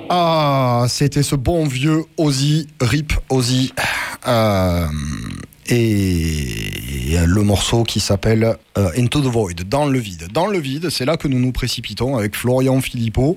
Ah, c'était ce bon vieux Ozzy, Rip Ozzy. Et le morceau qui s'appelle Into the Void, dans le vide. Dans le vide, c'est là que nous nous précipitons avec Florian Philippot.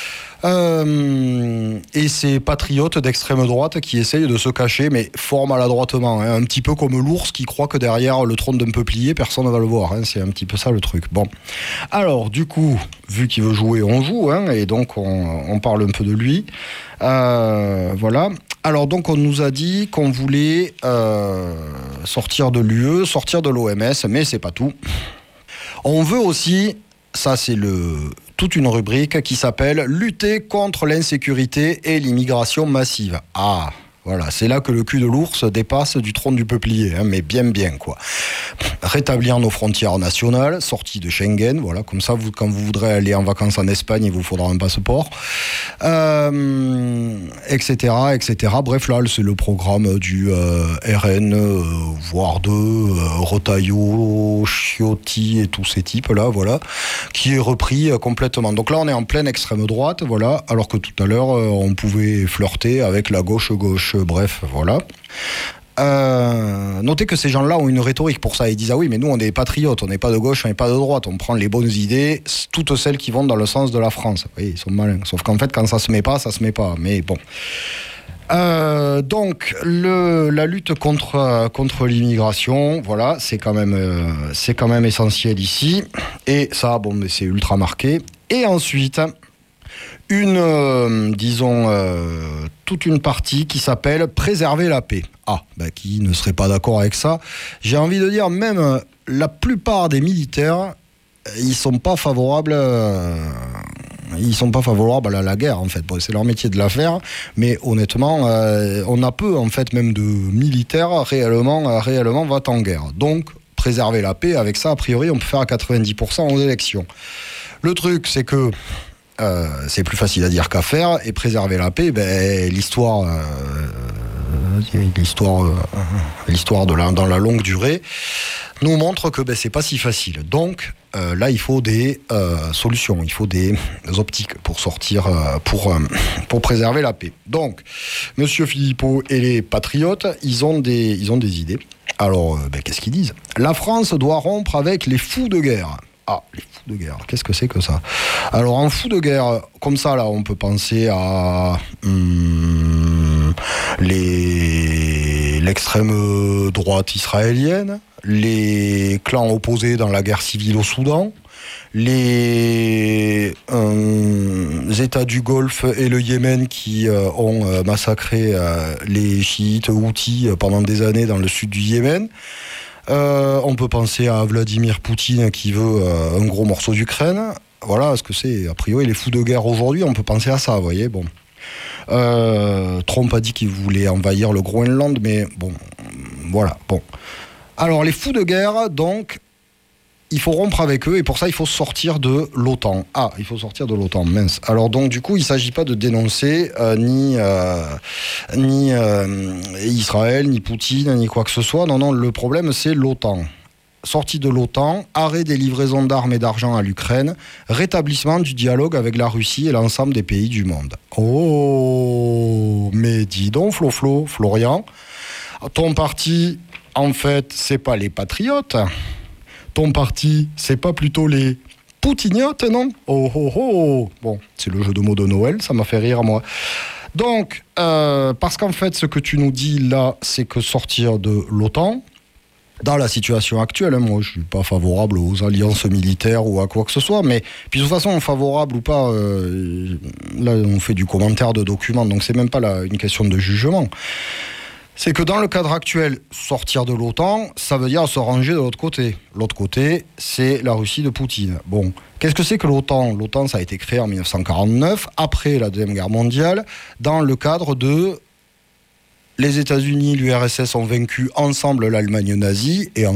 Et ces patriotes d'extrême droite qui essayent de se cacher, mais fort maladroitement, hein, un petit peu comme l'ours qui croit que derrière le trône d'un peuplier, personne ne va le voir, hein, c'est un petit peu ça le truc. Bon, alors du coup, vu qu'il veut jouer, on joue, hein, et donc on parle un peu de lui. Voilà. Alors donc on nous a dit qu'on voulait sortir de l'UE, sortir de l'OMS, mais c'est pas tout. On veut aussi, ça c'est toute une rubrique qui s'appelle « Lutter contre l'insécurité et l'immigration massive ». Ah, voilà, c'est là que le cul de l'ours dépasse du trône du peuplier, hein, mais bien, quoi. Rétablir nos frontières nationales, sortie de Schengen, voilà, comme ça, quand vous voudrez aller en vacances en Espagne, il vous faudra un passeport, etc., etc. Bref, là, c'est le programme du RN, voire de Retailleau, Ciotti et tous ces types-là, voilà, qui est repris complètement. Donc là, on est en pleine extrême droite, voilà, alors que tout à l'heure, on pouvait flirter avec la gauche. Bref, voilà. Notez que ces gens-là ont une rhétorique pour ça. Ils disent « Ah oui, mais nous, on est des patriotes, on n'est pas de gauche, on n'est pas de droite. On prend les bonnes idées, toutes celles qui vont dans le sens de la France. » Oui, ils sont malins. Sauf qu'en fait, quand ça se met pas, ça se met pas. Mais bon. Donc, la lutte contre l'immigration, voilà, c'est quand même essentiel ici. Et ça, bon, mais c'est ultra marqué. Et ensuite... toute une partie qui s'appelle « Préserver la paix ». Ah, qui ne serait pas d'accord avec ça? J'ai envie de dire, même la plupart des militaires, ils sont pas favorables à la guerre, en fait. Bon, c'est leur métier de la faire, mais honnêtement, on a peu, en fait, même de militaires réellement va en guerre. Donc, préserver la paix, avec ça, a priori, on peut faire à 90% aux élections. Le truc, c'est que c'est plus facile à dire qu'à faire, et préserver la paix, l'histoire dans la longue durée nous montre que c'est pas si facile. Donc là, il faut des solutions, il faut des optiques pour sortir, pour préserver la paix. Donc, Monsieur Philippot et les patriotes, ils ont des idées. Alors, qu'est-ce qu'ils disent? La France doit rompre avec les fous de guerre. Ah, les fous de guerre, qu'est-ce que c'est que ça? Alors, en fous de guerre, comme ça, là, on peut penser à l'extrême droite israélienne, les clans opposés dans la guerre civile au Soudan, les États du Golfe et le Yémen qui ont massacré les chiites houthis pendant des années dans le sud du Yémen. On peut penser à Vladimir Poutine qui veut un gros morceau d'Ukraine. Voilà, ce que c'est, a priori, les fous de guerre aujourd'hui, on peut penser à ça, vous voyez, bon. Trump a dit qu'il voulait envahir le Groenland, mais bon, voilà, bon. Alors, les fous de guerre, donc, il faut rompre avec eux, et pour ça, il faut sortir de l'OTAN. Ah, il faut sortir de l'OTAN, mince. Alors, donc, du coup, il ne s'agit pas de dénoncer ni Israël, ni Poutine, ni quoi que ce soit. Non, le problème, c'est l'OTAN. Sortie de l'OTAN, arrêt des livraisons d'armes et d'argent à l'Ukraine, rétablissement du dialogue avec la Russie et l'ensemble des pays du monde. Oh, mais dis donc, Florian, ton parti, en fait, c'est pas les patriotes. Ton parti, c'est pas plutôt les poutiniotes, non? Oh. Bon, c'est le jeu de mots de Noël, ça m'a fait rire, moi. Donc, parce qu'en fait, ce que tu nous dis là, c'est que sortir de l'OTAN, dans la situation actuelle, moi je suis pas favorable aux alliances militaires ou à quoi que ce soit, mais puis de toute façon, favorable ou pas, là on fait du commentaire de documents, donc c'est même pas une question de jugement. C'est que dans le cadre actuel, sortir de l'OTAN, ça veut dire se ranger de l'autre côté. L'autre côté, c'est la Russie de Poutine. Bon, qu'est-ce que c'est que l'OTAN? L'OTAN, ça a été créé en 1949, après la Deuxième Guerre mondiale, dans le cadre de... Les États-Unis, l'URSS ont vaincu ensemble l'Allemagne nazie, et